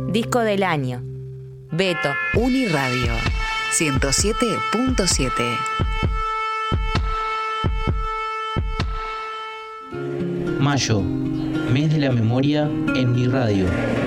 Disco del año. Beto. Uniradio 107.7. Mayo, mes de la memoria en mi radio.